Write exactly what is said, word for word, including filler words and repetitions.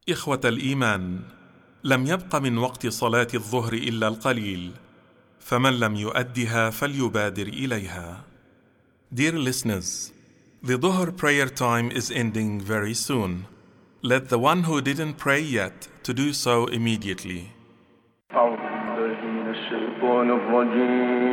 إخوة الإيمان، لم يبق من وقت صلاة الظهر إلا القليل، فمن لم يؤدها فليبادر إليها. Dear listeners, the Dhuhr prayer time is ending very soon. Let the one who didn't pray yet to do so immediately.